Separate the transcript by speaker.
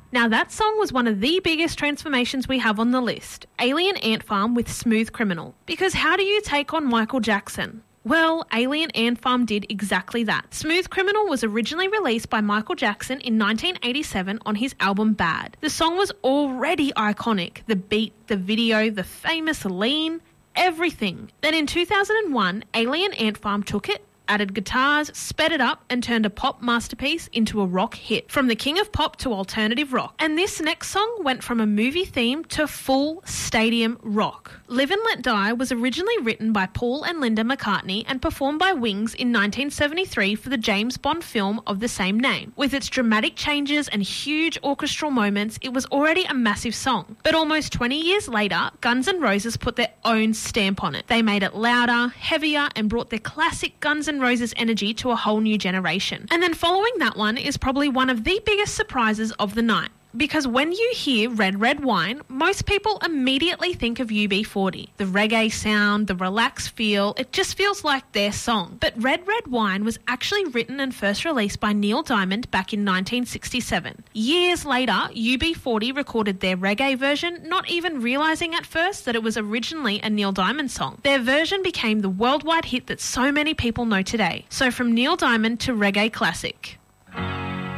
Speaker 1: Now that song was one of the biggest transformations we have on the list, Alien Ant Farm with Smooth Criminal. Because how do you take on Michael Jackson? Well, Alien Ant Farm did exactly that. Smooth Criminal was originally released by Michael Jackson in 1987 on his album Bad. The song was already iconic. The beat, the video, the famous lean, everything. Then in 2001, Alien Ant Farm took it, added guitars, sped it up and turned a pop masterpiece into a rock hit. From the king of pop to alternative rock. And this next song went from a movie theme to full stadium rock. Live and Let Die was originally written by Paul and Linda McCartney and performed by Wings in 1973 for the James Bond film of the same name. With its dramatic changes and huge orchestral moments, it was already a massive song. But almost 20 years later, Guns N' Roses put their own stamp on it. They made it louder, heavier and brought their classic Guns N' Roses energy to a whole new generation. And then following that one is probably one of the biggest surprises of the night. Because when you hear Red Red Wine, most people immediately think of UB40. The reggae sound, the relaxed feel, it just feels like their song. But Red Red Wine was actually written and first released by Neil Diamond back in 1967. Years later, UB40 recorded their reggae version, not even realising at first that it was originally a Neil Diamond song. Their version became the worldwide hit that so many people know today. So from Neil Diamond to reggae classic.